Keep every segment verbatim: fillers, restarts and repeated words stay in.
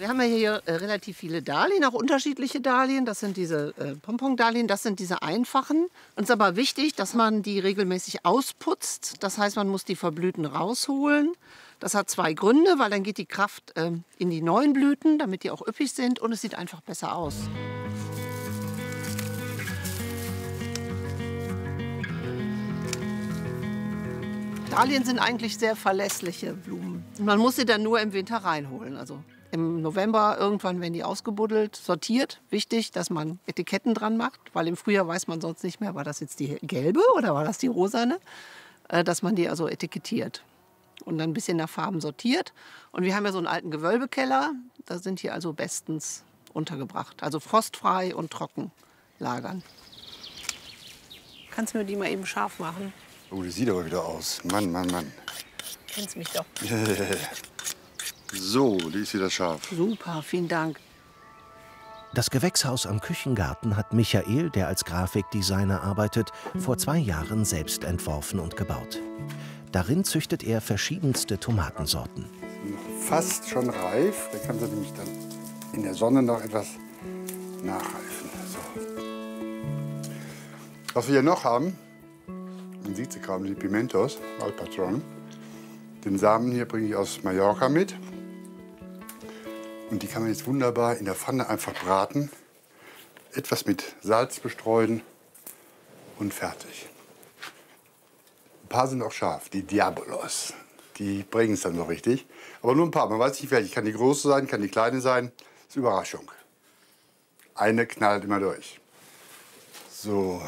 Wir haben ja hier äh, relativ viele Dahlien, auch unterschiedliche Dahlien. Das sind diese äh, Pompon-Dahlien, das sind diese einfachen. Uns ist aber wichtig, dass man die regelmäßig ausputzt. Das heißt, man muss die Verblühten rausholen. Das hat zwei Gründe, weil dann geht die Kraft äh, in die neuen Blüten, damit die auch üppig sind, und es sieht einfach besser aus. Dahlien sind eigentlich sehr verlässliche Blumen. Man muss sie dann nur im Winter reinholen. Also im November irgendwann werden die ausgebuddelt, sortiert. Wichtig, dass man Etiketten dran macht, weil im Frühjahr weiß man sonst nicht mehr, war das jetzt die gelbe oder war das die rosane. Äh, dass man die also etikettiert und dann ein bisschen nach Farben sortiert. Und wir haben ja so einen alten Gewölbekeller, da sind die also bestens untergebracht. Also frostfrei und trocken lagern. Kannst du mir die mal eben scharf machen? Oh, die sieht aber wieder aus. Mann, Mann, Mann. Kennst mich doch. So, die ist wieder scharf. Super, vielen Dank. Das Gewächshaus am Küchengarten hat Michael, der als Grafikdesigner arbeitet, vor zwei Jahren selbst entworfen und gebaut. Darin züchtet er verschiedenste Tomatensorten. Fast schon reif. Da kann sie nämlich dann in der Sonne noch etwas nachreifen. So. Was wir hier noch haben, man sieht sie gerade, die Pimentos, Alpatron. Den Samen hier bringe ich aus Mallorca mit. Und die kann man jetzt wunderbar in der Pfanne einfach braten, etwas mit Salz bestreuen und fertig. Ein paar sind auch scharf, die Diabolos. Die bringen es dann so richtig. Aber nur ein paar, man weiß nicht welche. Kann die große sein, kann die kleine sein. Das ist Überraschung. Eine knallt immer durch. So.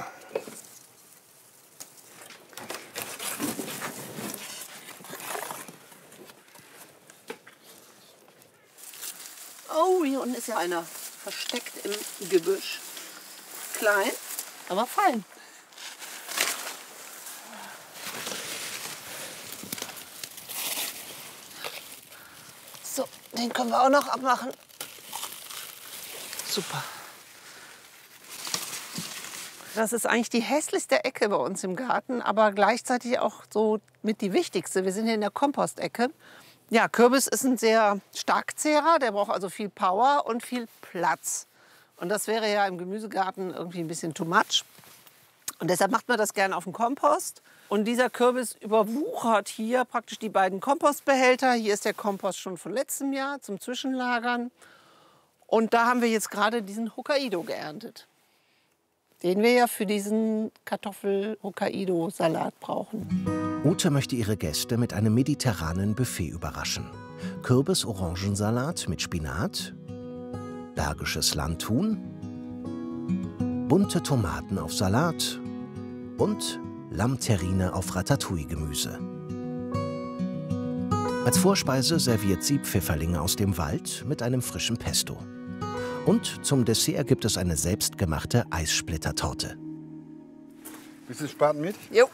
Oh, hier unten ist ja einer versteckt im Gebüsch. Klein, aber fein. So, den können wir auch noch abmachen. Super. Das ist eigentlich die hässlichste Ecke bei uns im Garten, aber gleichzeitig auch so mit die wichtigste. Wir sind hier in der Kompostecke. Ja, Kürbis ist ein sehr Starkzehrer, der braucht also viel Power und viel Platz. Und das wäre ja im Gemüsegarten irgendwie ein bisschen too much. Und deshalb macht man das gerne auf dem Kompost. Und dieser Kürbis überwuchert hier praktisch die beiden Kompostbehälter. Hier ist der Kompost schon von letztem Jahr zum Zwischenlagern. Und da haben wir jetzt gerade diesen Hokkaido geerntet, den wir ja für diesen Kartoffel-Hokkaido-Salat brauchen. Ute möchte ihre Gäste mit einem mediterranen Buffet überraschen. Kürbis-Orangensalat mit Spinat, Bergisches Landhuhn, bunte Tomaten auf Salat und Lammterrine auf Ratatouille-Gemüse. Als Vorspeise serviert sie Pfifferlinge aus dem Wald mit einem frischen Pesto. Und zum Dessert gibt es eine selbstgemachte Eissplittertorte. Willst du Spaten mit? Jo.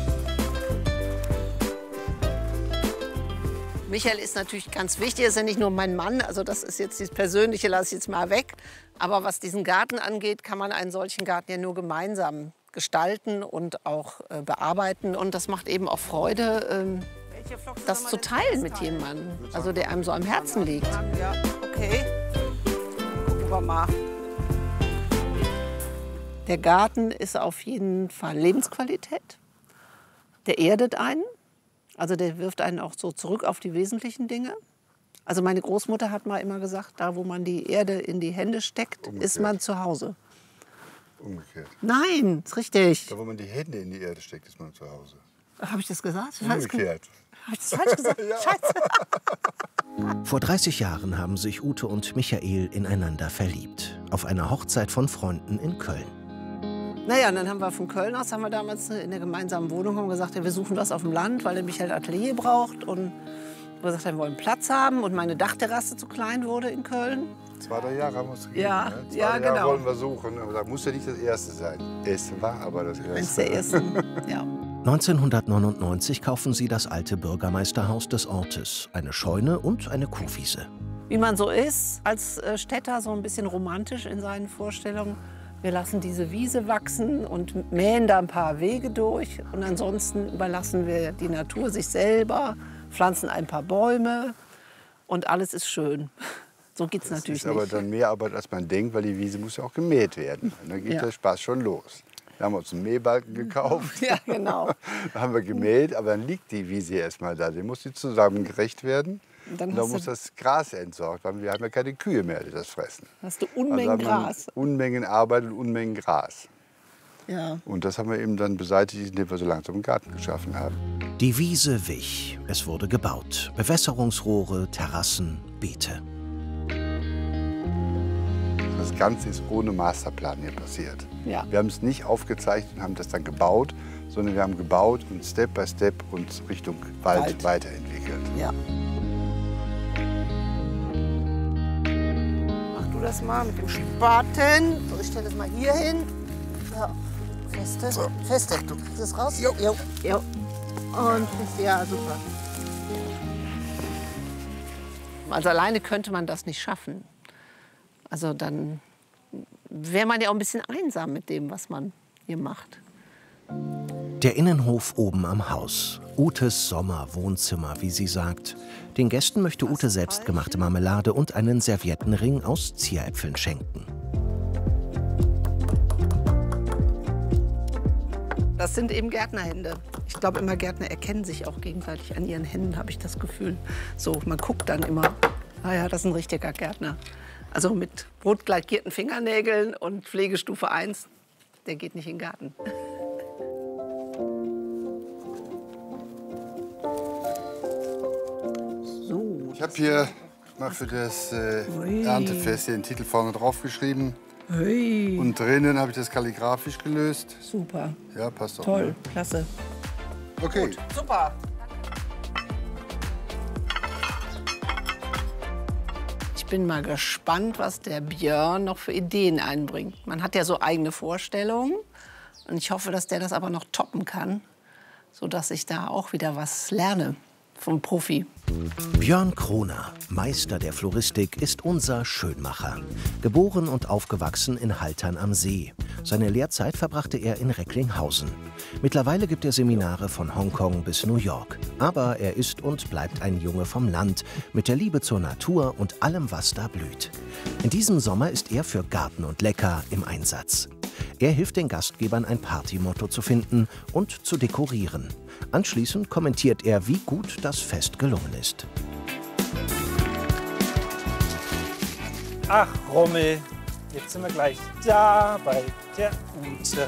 Michael ist natürlich ganz wichtig, er ist ja nicht nur mein Mann, also das ist jetzt das Persönliche, lasse ich jetzt mal weg. Aber was diesen Garten angeht, kann man einen solchen Garten ja nur gemeinsam gestalten und auch äh, bearbeiten. Und das macht eben auch Freude, ähm, das zu teilen mit jemandem, also der einem so am Herzen liegt. Ja, okay. Gucken wir mal. Der Garten ist auf jeden Fall Lebensqualität. Der erdet einen. Also der wirft einen auch so zurück auf die wesentlichen Dinge. Also meine Großmutter hat mal immer gesagt, da wo man die Erde in die Hände steckt, Umgekehrt. Ist man zu Hause. Umgekehrt. Nein, ist richtig. Da wo man die Hände in die Erde steckt, ist man zu Hause. Habe ich das gesagt? Umgekehrt. Habe ich das falsch gesagt? Ja. Scheiße. Vor dreißig Jahren haben sich Ute und Michael ineinander verliebt. Auf einer Hochzeit von Freunden in Köln. Naja, und dann haben wir von Köln aus, haben wir damals in der gemeinsamen Wohnung haben gesagt, ja, wir suchen was auf dem Land, weil der Michael Atelier braucht. Und wir gesagt, wir wollen Platz haben und meine Dachterrasse zu klein wurde in Köln. Zwei, drei Jahre haben wir uns gegeben. Ja, ne? Zwei, ja drei genau. Jahre wollen wir suchen. Aber das muss ja nicht das erste sein. Es war aber das erste. Wenn's der erste, ja. neunzehnhundertneunundneunzig kaufen sie das alte Bürgermeisterhaus des Ortes, eine Scheune und eine Kuhwiese. Wie man so ist, als Städter so ein bisschen romantisch in seinen Vorstellungen. Wir lassen diese Wiese wachsen und mähen da ein paar Wege durch. Und ansonsten überlassen wir die Natur sich selber, pflanzen ein paar Bäume und alles ist schön. So geht es Das natürlich ist aber nicht. dann mehr Arbeit, als man denkt, weil die Wiese muss ja auch gemäht werden. Und dann geht Ja. der Spaß schon los. Da haben wir uns einen Mähbalken gekauft. Ja, genau. Da haben wir gemäht, aber dann liegt die Wiese erstmal da. Die muss die zusammengerecht werden. Und dann Und dann hast muss du- das Gras entsorgt werden. Wir haben ja keine Kühe mehr, die das fressen. Hast du Also Unmengen haben wir Gras. Unmengen Arbeit und Unmengen Gras. Ja. Und das haben wir eben dann beseitigt, indem wir so langsam einen Garten geschaffen haben. Die Wiese wich. Es wurde gebaut. Bewässerungsrohre, Terrassen, Beete. Das Ganze ist ohne Masterplan hier passiert. Ja. Wir haben es nicht aufgezeichnet und haben das dann gebaut, sondern wir haben gebaut und Step by Step uns Richtung Wald, Wald. weiterentwickelt. Ja. Mach du das mal mit dem Spaten. So, ich stelle das mal hier hin. Ja. Feste. So. Feste. Du kriegst es raus? Jo. Jo. Jo. Und feste. Ja, super. Also alleine könnte man das nicht schaffen. Also dann wäre man ja auch ein bisschen einsam mit dem, was man hier macht. Der Innenhof oben am Haus. Utes Sommerwohnzimmer, wie sie sagt. Den Gästen möchte Ute selbstgemachte Marmelade und einen Serviettenring aus Zieräpfeln schenken. Das sind eben Gärtnerhände. Ich glaube, immer Gärtner erkennen sich auch gegenseitig an ihren Händen, habe ich das Gefühl. So, man guckt dann immer, naja, das ist ein richtiger Gärtner. Also mit rot lackierten Fingernägeln und Pflegestufe eins, der geht nicht in den Garten. So, Ich habe hier mal für das äh, Erntefest den Titel vorne drauf geschrieben. hey, Und drinnen habe ich das kalligrafisch gelöst. super, Ja, passt doch. toll, Ne? klasse. Okay. Super. Ich bin mal gespannt, was der Björn noch für Ideen einbringt. Man hat ja so eigene Vorstellungen. Und ich hoffe, dass der das aber noch toppen kann, sodass ich da auch wieder was lerne vom Profi. Björn Kroner, Meister der Floristik, ist unser Schönmacher. Geboren und aufgewachsen in Haltern am See. Seine Lehrzeit verbrachte er in Recklinghausen. Mittlerweile gibt er Seminare von Hongkong bis New York. Aber er ist und bleibt ein Junge vom Land, mit der Liebe zur Natur und allem, was da blüht. In diesem Sommer ist er für Garten und Lecker im Einsatz. Er hilft den Gastgebern, ein Partymotto zu finden und zu dekorieren. Anschließend kommentiert er, wie gut das Fest gelungen ist. Ach, Rommel, jetzt sind wir gleich da bei der Ute.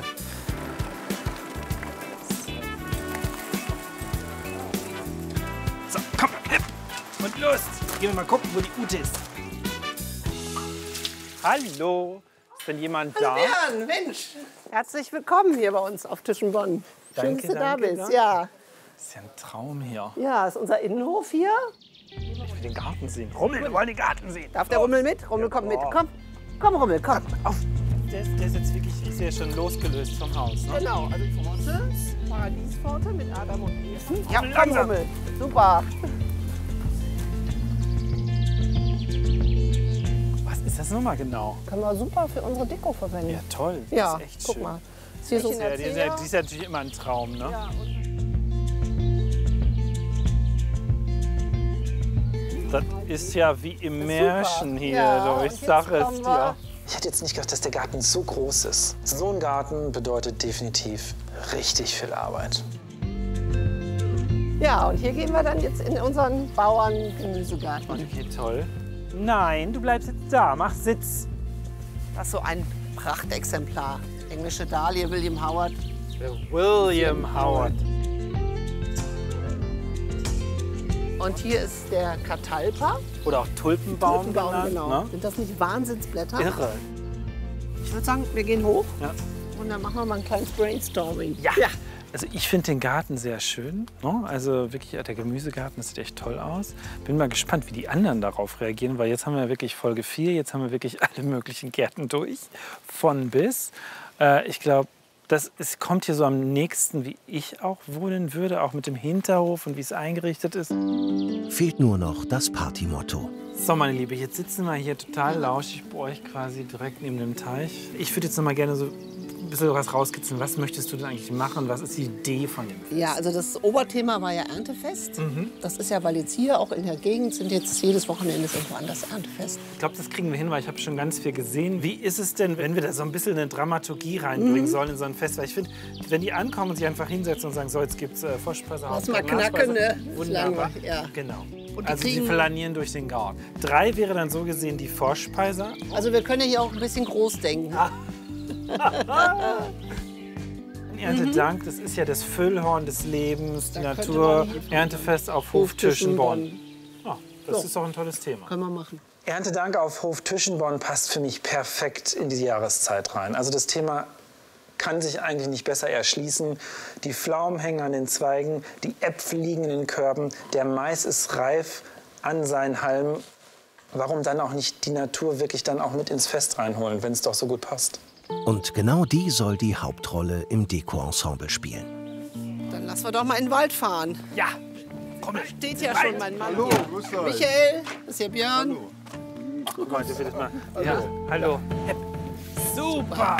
So, komm, hip und los. Gehen wir mal gucken, wo die Ute ist. Hallo, ist denn jemand da? Björn, Mensch, herzlich willkommen hier bei uns auf Tischenbonn. Schön, Danke, dass du da danke, bist. danke. Ja. Das ist ja ein Traum hier. Ja, ist unser Innenhof hier. Ich will den Garten sehen. Rommel, wir wollen den Garten sehen. Darf der Rummel mit? Rummel, komm mit. Komm, komm Rummel, komm. Auf. Der ist, der ist jetzt wirklich, ist ja schon losgelöst vom Haus, ne? Genau, also Pforte, Paradiespforte mit Adam und Eva. Ja, komm Langsam. Rummel. Super. Was ist das nochmal genau? Können wir super für unsere Deko verwenden. Ja, toll. Ja, Das ist echt guck schön. mal. Ist hier so ein Ja, die, ist ja, die ist ja natürlich immer ein Traum, ne? Ja, und Das ist ja wie im Märchen hier, Ja, du. und Ich jetzt sag es kommen dir. wir- Ich hätte jetzt nicht gedacht, dass der Garten so groß ist. So ein Garten bedeutet definitiv richtig viel Arbeit. ja, und hier gehen wir dann jetzt in unseren Bauern-Gemüsegarten. Okay, toll. Nein, du bleibst jetzt da. Mach Sitz. Das ist so ein Prachtexemplar. Englische Dahlie, William Howard. William Howard. Und hier ist der Catalpa. Oder auch Tulpenbaum, Tulpenbaum, genannt, genau. ne? Sind das nicht Wahnsinnsblätter? Irre. Ich würde sagen, wir gehen hoch Ja. und dann machen wir mal ein kleines Brainstorming. Ja. Also ich finde den Garten sehr schön. Ne? Also wirklich, der Gemüsegarten, das sieht echt toll aus. Bin mal gespannt, wie die anderen darauf reagieren, weil jetzt haben wir wirklich Folge vier, jetzt haben wir wirklich alle möglichen Gärten durch, von bis. Äh, ich glaube, das es kommt hier so am nächsten, wie ich auch wohnen würde, auch mit dem Hinterhof und wie es eingerichtet ist. Fehlt nur noch das Partymotto. So, meine Liebe, jetzt sitzen wir hier total lauschig bei euch quasi direkt neben dem Teich. Ich würde jetzt noch mal gerne so ein bisschen was rauskitzeln. Was möchtest du denn eigentlich machen? Was ist die Idee von dem Fest? Ja, also das Oberthema war ja Erntefest. Mhm. Das ist ja, weil jetzt hier auch in der Gegend sind jetzt jedes Wochenende ist irgendwo anders Erntefest. Ich glaube, das kriegen wir hin, weil ich habe schon ganz viel gesehen. Wie ist es denn, wenn wir da so ein bisschen eine Dramaturgie reinbringen mhm. sollen in so ein Fest? Weil ich finde, wenn die ankommen und sich einfach hinsetzen und sagen, so, jetzt gibt es äh, Vorspeise, Lass mal knacken, ne? Wunderbar. Ja. Genau. Und also sie flanieren durch den Garten. Drei wäre dann so gesehen die Vorspeise. Also wir können ja hier auch ein bisschen groß denken. Ah. Erntedank, das ist ja das Füllhorn des Lebens, die Da Natur. Erntefest auf Hof Tischenborn. Oh, das So. ist doch ein tolles Thema. Können wir machen. Erntedank auf Hof Tischenborn passt für mich perfekt in diese Jahreszeit rein. Also das Thema kann sich eigentlich nicht besser erschließen. Die Pflaumen hängen an den Zweigen, die Äpfel liegen in den Körben, der Mais ist reif an seinen Halmen. Warum dann auch nicht die Natur wirklich dann auch mit ins Fest reinholen, wenn es doch so gut passt? Und genau die soll die Hauptrolle im Dekorensemble spielen. Dann lassen wir doch mal in den Wald fahren. Ja, komm, Da steht ja schon mein Mann Hallo, hier. grüß euch. Michael, das ist ja Björn. guck mal, das wird mal. Ja, hallo. Super.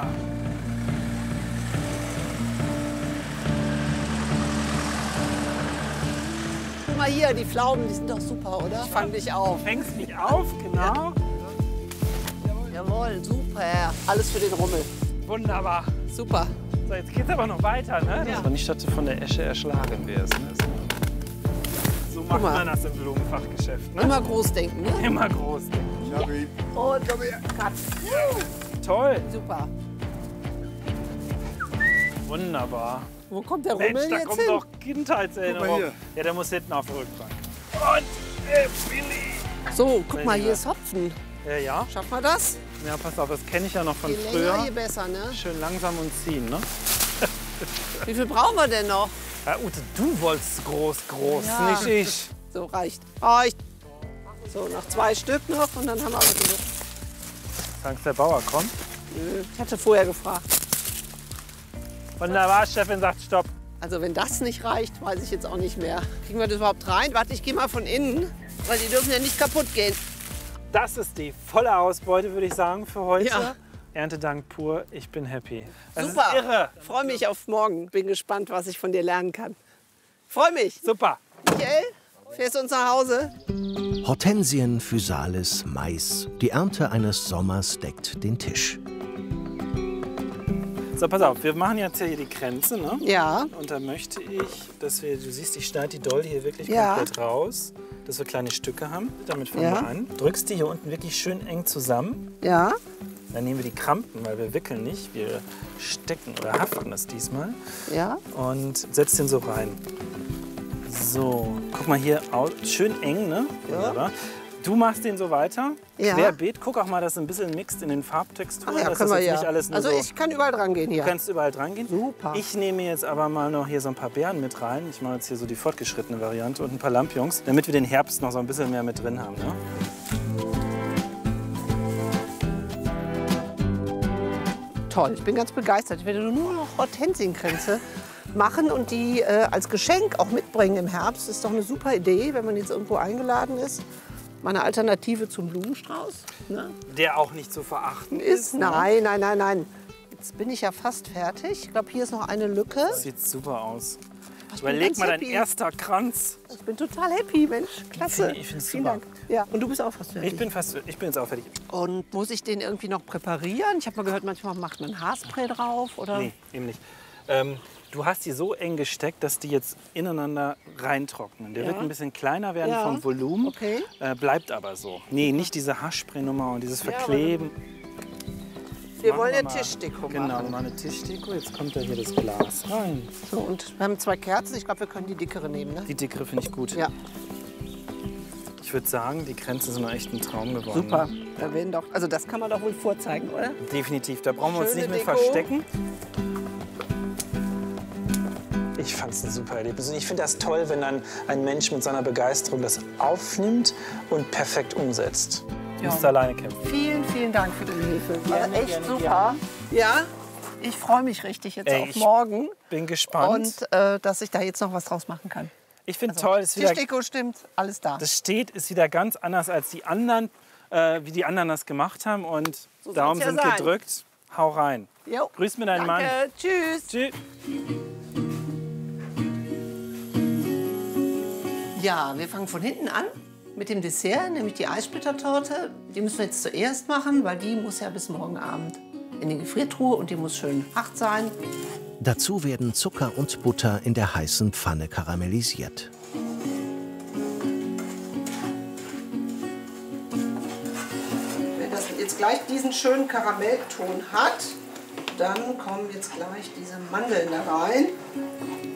Guck mal hier, die Pflaumen, die sind doch super, oder? Fang dich auf. Fängst mich auf, genau. Jawohl, super. Alles für den Rummel. Wunderbar. Super. So, jetzt geht's aber noch weiter, ne? Ja. Aber nicht, dass du von der Esche erschlagen wirst. Ne? So macht mal. man das im Blumenfachgeschäft, ne? Immer groß denken, ne? Immer groß. Ich habe ihn. Und Cut. Toll. Super. Wunderbar. Wo kommt der Rummel Mensch, da jetzt kommt hin? doch Kindheitserinnerung. hier. Ja, der muss hinten auf der Rückbank. Und äh, Willi. So, guck mal, Mein hier ist Hopfen. Ja, ja. Schaffen wir das? Ja, pass auf, das kenne ich ja noch von Je länger, früher. je besser, ne? Schön langsam und ziehen, ne? Wie viel brauchen wir denn noch? Ja, Ute, du wolltest groß, groß, Ja. nicht ich. So, reicht. Reicht. So, noch zwei Stück noch und dann haben wir alles genug. Sagst der Bauer kommt. Nö, ich hatte vorher gefragt. Wunderbar, Chefin sagt Stopp. Also wenn das nicht reicht, weiß ich jetzt auch nicht mehr. Kriegen wir das überhaupt rein? Warte, ich gehe mal von innen, weil die dürfen ja nicht kaputt gehen. Das ist die volle Ausbeute, würde ich sagen, für heute. Ja. Erntedank pur, ich bin happy. Das Super. ist irre. Freue mich auf morgen. Bin gespannt, was ich von dir lernen kann. Freue mich. Super. Michael, fährst du uns nach Hause? Hortensien, Physalis, Mais. Die Ernte eines Sommers deckt den Tisch. So, pass auf, wir machen jetzt hier die Grenze, ne? Ja. Und da möchte ich, dass wir, du siehst, ich schneide die Dolde hier wirklich Ja. komplett raus, dass wir kleine Stücke haben. Damit fangen Ja. wir an. Drückst die hier unten wirklich schön eng zusammen. Ja. Dann nehmen wir die Krampen, weil wir wickeln nicht, wir stecken oder haften das diesmal. Ja. Und setzt den so rein. So, guck mal hier, au- schön eng, ne? Wunderbar. Du machst den so weiter, Ja. querbeet. Guck auch mal, dass es ein bisschen mixt in den Farbtexturen. Ach ja, dass können das wir jetzt ja. nicht alles nur Also so. ich kann überall dran gehen hier. Du kannst überall dran gehen. Super. Ich nehme jetzt aber mal noch hier so ein paar Beeren mit rein. Ich mache jetzt hier so die fortgeschrittene Variante und ein paar Lampions, damit wir den Herbst noch so ein bisschen mehr mit drin haben. Ne? Toll, ich bin ganz begeistert. Ich werde nur noch Hortensienkränze machen und die äh, als Geschenk auch mitbringen im Herbst. Das ist doch eine super Idee, wenn man jetzt irgendwo eingeladen ist. Meine Alternative zum Blumenstrauß. Ne? Der auch nicht zu verachten Ist, ne? nein, nein, nein, nein. Jetzt bin ich ja fast fertig. Ich glaube, hier ist noch eine Lücke. Das sieht super aus. Ich bin Überleg ganz mal, dein happy. erster Kranz. Ich bin total happy, Mensch. Klasse. Ich finde es Vielen super. Dank. Ja, und du bist auch fast fertig. Ich bin, fast, ich bin jetzt auch fertig. Und muss ich den irgendwie noch präparieren? Ich habe mal gehört, manchmal macht man Haarspray drauf. Oder? Nee, eben nicht. Ähm, du hast die so eng gesteckt, dass die jetzt ineinander reintrocknen. Der Ja. wird ein bisschen kleiner werden Ja. vom Volumen, Okay. äh, bleibt aber so. Nee, nicht diese Haarspray-Nummer und dieses Ja, aber Verkleben. Wir Machen wollen ja mal- Tischdeko Genau, machen. wir machen eine Tischdeko. Jetzt kommt da hier das Glas rein. So, und wir haben zwei Kerzen. Ich glaube, wir können die dickere nehmen. Ne? Die dickere finde ich gut. Ja, Ich würde sagen, die Grenzen sind noch echt ein Traum geworden. super. Ne? Da werden doch, also das kann man doch wohl vorzeigen, oder? Definitiv, da brauchen wir uns Schöne nicht mit Deko. verstecken. Ich fand es ein super Erlebnis. Und ich finde das toll, wenn dann ein Mensch mit seiner Begeisterung das aufnimmt und perfekt umsetzt. Du musst alleine kämpfen. Vielen, vielen Dank für deine Hilfe. Gerne, War echt gerne, super. gerne. Ja, ich freue mich richtig jetzt Ey, auf ich morgen. Bin gespannt. Und äh, dass ich da jetzt noch was draus machen kann. ich finde toll, ist wieder, Tischdeko stimmt, alles da. das steht, ist wieder ganz anders als die anderen, äh, wie die anderen das gemacht haben. Und So Daumen soll's ja sind sein. gedrückt. Hau rein. Jo. Grüß mir deinen Danke. Mann. Tschüss. Tschüss. Ja, wir fangen von hinten an mit dem Dessert, nämlich die Eissplittertorte. Die müssen wir jetzt zuerst machen, weil die muss ja bis morgen Abend in die Gefriertruhe und die muss schön hart sein. Dazu werden Zucker und Butter in der heißen Pfanne karamellisiert. Wenn das jetzt gleich diesen schönen Karamellton hat, dann kommen jetzt gleich diese Mandeln da rein.